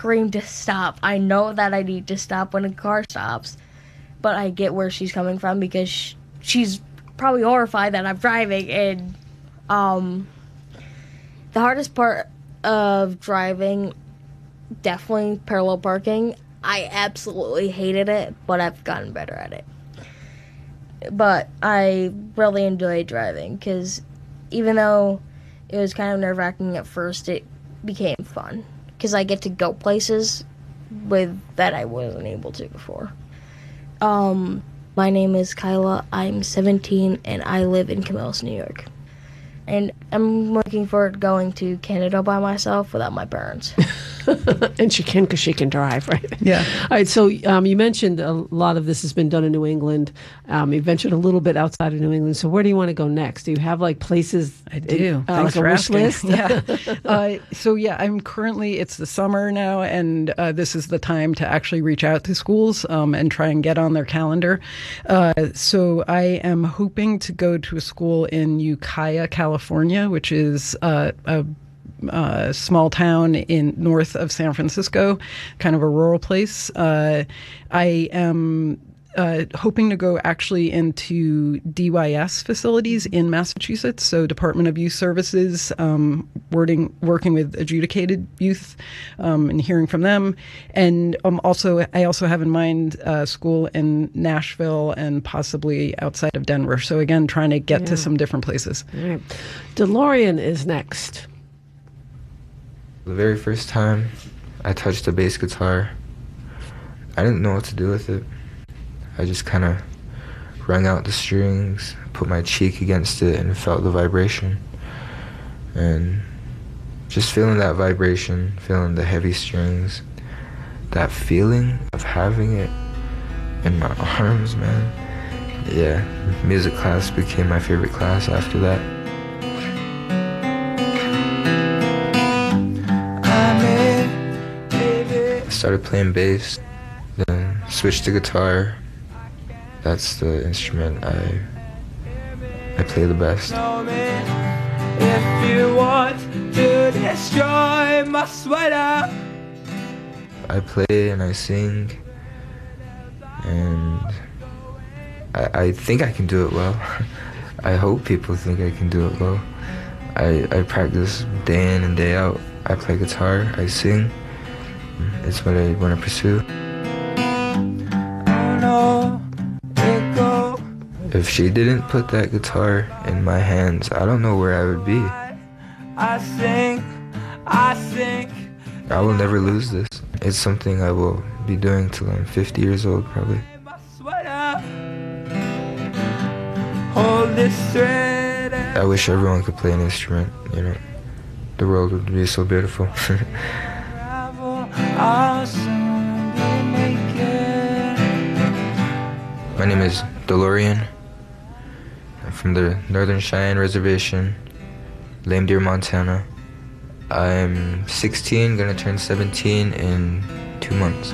scream to stop. I know that I need to stop when a car stops, but I get where she's coming from because she's probably horrified that I'm driving. And the hardest part of driving, definitely parallel parking. I absolutely hated it, but I've gotten better at it. But I really enjoy driving because even though it was kind of nerve-wracking at first, it became fun because I get to go places that I wasn't able to before. My name is Kyla. I'm 17 and I live in Camillus, New York. And I'm looking forward to going to Canada by myself without my parents. And she can because she can drive, right? Yeah. All right, so you mentioned a lot of this has been done in New England. You ventured a little bit outside of New England. So where do you want to go next? Do you have like places? I do. Thanks like a for wish asking. list? Yeah. So yeah, it's the summer now, and this is the time to actually reach out to schools and try and get on their calendar. So I am hoping to go to a school in Ukiah, California, which is a small town in north of San Francisco, kind of a rural place. I am hoping to go actually into DYS facilities in Massachusetts, so Department of Youth Services, working with adjudicated youth and hearing from them. And I also have in mind school in Nashville and possibly outside of Denver. So again, trying to get to some different places. All right. DeLorean is next. The very first time I touched a bass guitar, I didn't know what to do with it. I just kind of wrung out the strings, put my cheek against it, and felt the vibration. And just feeling that vibration, feeling the heavy strings, that feeling of having it in my arms, man. Yeah, music class became my favorite class after that. I started playing bass, then switched to guitar. That's the instrument I play the best. If you want to destroy my sweater, I play and I sing, and I think I can do it well. I hope people think I can do it well. I practice day in and day out. I play guitar, I sing. It's what I want to pursue. If she didn't put that guitar in my hands, I don't know where I would be. I sing. I will never lose this. It's something I will be doing till I'm 50 years old, probably. Hold this thread. I wish everyone could play an instrument, you know. The world would be so beautiful. My name is DeLorean. I'm from the Northern Cheyenne Reservation, Lame Deer, Montana. I'm 16, gonna turn 17 in 2 months.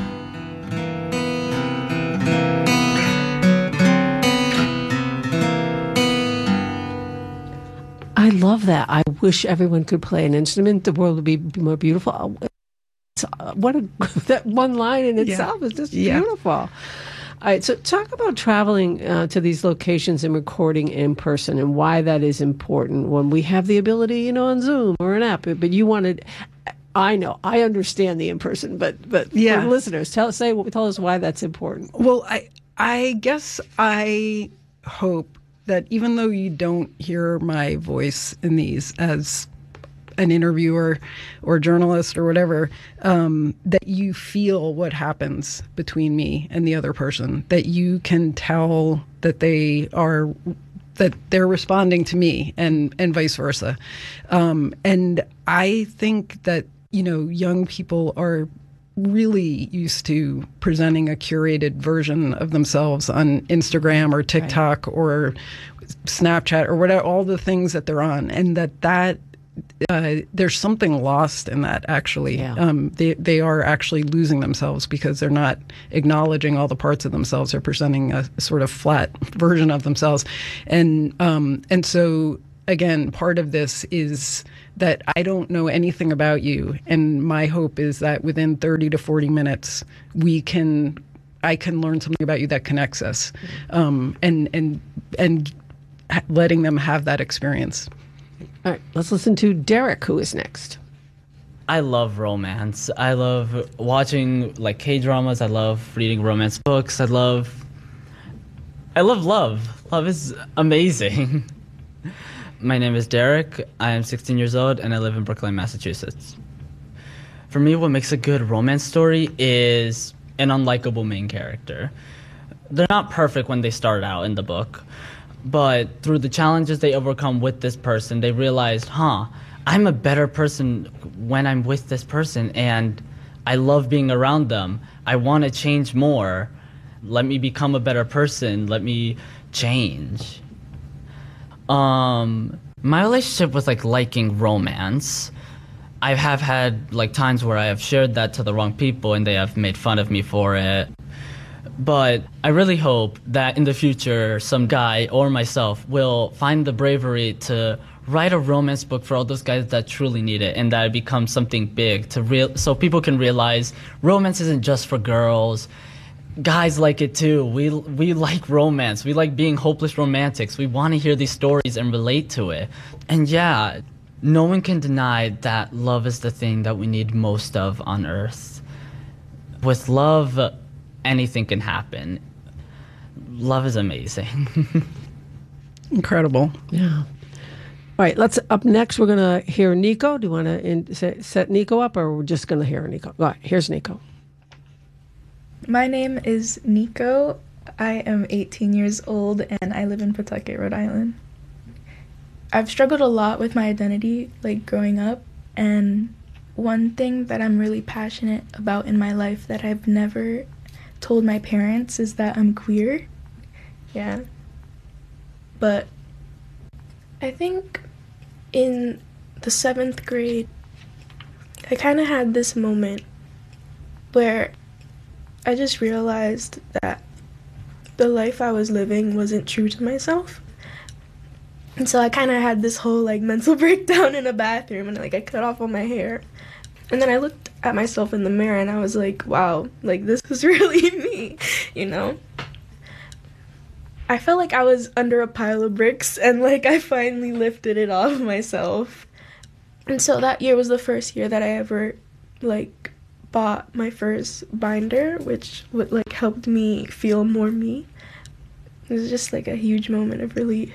I love that. I wish everyone could play an instrument. The world would be more beautiful. That one line in itself is just beautiful. All right, so talk about traveling to these locations and recording in person and why that is important when we have the ability, on Zoom or an app. But you wanted, I know, I understand the in person, but for listeners, tell us why that's important. Well, I guess I hope that even though you don't hear my voice in these as an interviewer or journalist or whatever, that you feel what happens between me and the other person, that you can tell that they're responding to me and vice versa. And I think that, young people are really used to presenting a curated version of themselves on Instagram or TikTok or Snapchat or whatever, all the things that they're on, and that there's something lost in that, actually. They are actually losing themselves because they're not acknowledging all the parts of themselves. They're presenting a sort of flat version of themselves. And so again, part of this is that I don't know anything about you, and my hope is that within 30 to 40 minutes I can learn something about you that connects us, and letting them have that experience. All right, let's listen to Derek, who is next. I love romance. I love watching like K-dramas. I love reading romance books. I love love. Love is amazing. My name is Derek. I am 16 years old and I live in Brookline, Massachusetts. For me, what makes a good romance story is an unlikable main character. They're not perfect when they start out in the book, but through the challenges they overcome with this person, they realized, I'm a better person when I'm with this person, and I love being around them. I want to change more. Let me become a better person. Let me change. My relationship with like liking romance, I have had like times where I have shared that to the wrong people and they have made fun of me for it. But I really hope that in the future, some guy or myself will find the bravery to write a romance book for all those guys that truly need it, and that it becomes something big so people can realize romance isn't just for girls. Guys like it too. We like romance. We like being hopeless romantics. We want to hear these stories and relate to it. And yeah, no one can deny that love is the thing that we need most of on Earth. With love, anything can happen. Love is amazing. Incredible. Yeah. All right, up next, we're going to hear Nico. Do you want to set Nico up, or we're just going to hear Nico? All right, here's Nico. My name is Nico. I am 18 years old, and I live in Pawtucket, Rhode Island. I've struggled a lot with my identity, like, growing up, and one thing that I'm really passionate about in my life that I've never told my parents is that I'm queer. Yeah. But I think in the 7th grade, I kind of had this moment where I just realized that the life I was living wasn't true to myself. And so I kind of had this whole like mental breakdown in a bathroom, and like I cut off all my hair. And then I looked at myself in the mirror and I was like, wow, like this is really me, you know? I felt like I was under a pile of bricks, and like I finally lifted it off myself. And so that year was the first year that I ever like bought my first binder, which would like helped me feel more me. It was just like a huge moment of relief.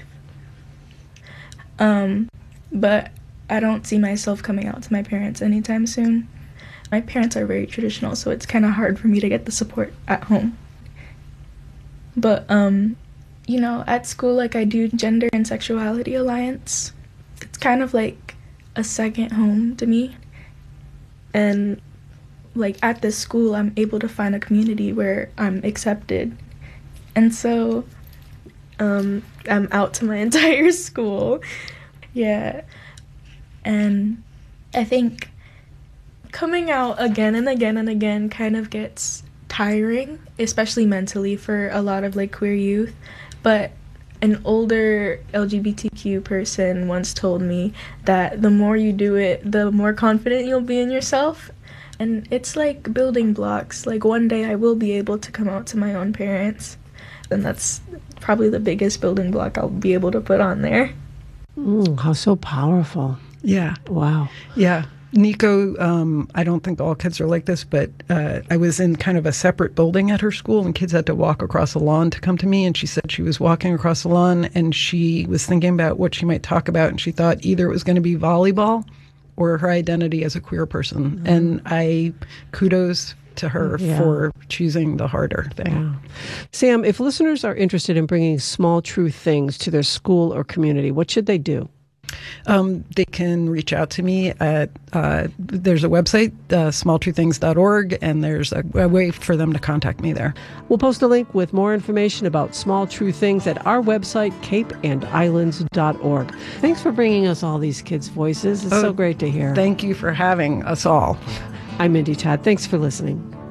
But I don't see myself coming out to my parents anytime soon. My parents are very traditional, so it's kind of hard for me to get the support at home. But you know, at school, like I do Gender and Sexuality Alliance. It's kind of like a second home to me. And like at this school, I'm able to find a community where I'm accepted. And so I'm out to my entire school. Yeah. And I think coming out again and again and again kind of gets tiring, especially mentally for a lot of like queer youth. But an older LGBTQ person once told me that the more you do it, the more confident you'll be in yourself. And it's like building blocks. Like one day I will be able to come out to my own parents. And that's probably the biggest building block I'll be able to put on there. How so powerful. Yeah. Wow. Yeah. Nico, I don't think all kids are like this, but I was in kind of a separate building at her school, and kids had to walk across the lawn to come to me. And she said she was walking across the lawn and she was thinking about what she might talk about. And she thought either it was going to be volleyball or her identity as a queer person. Mm-hmm. And I kudos to her for choosing the harder thing. Yeah. Sam, if listeners are interested in bringing small true things to their school or community, what should they do? They can reach out to me at, there's a website, smalltruethings.org, and there's a way for them to contact me there. We'll post a link with more information about Small True Things at our website, capeandislands.org. Thanks for bringing us all these kids' voices. It's so great to hear. Thank you for having us all. I'm Mindy Todd. Thanks for listening.